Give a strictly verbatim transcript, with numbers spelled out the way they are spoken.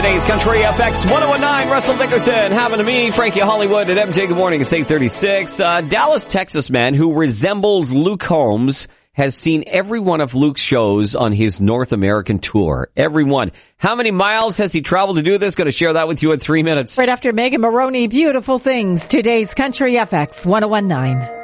Today's Country F X one oh one nine, Russell Dickerson, happened to me, Frankie Hollywood at M J. Good morning. It's eight thirty-six. Uh, Dallas, Texas man who resembles Luke Combs has seen every one of Luke's shows on his North American tour. Every one. How many miles has he traveled to do this? Going to share that with you in three minutes. Right after Megan Maroney, Beautiful Things. Today's Country F X one oh one nine.